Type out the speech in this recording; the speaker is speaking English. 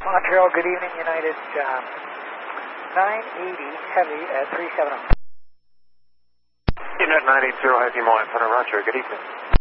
Montreal, good evening, United 980 Heavy at 370. Unit 980 Heavy, Mile, Roger, good evening.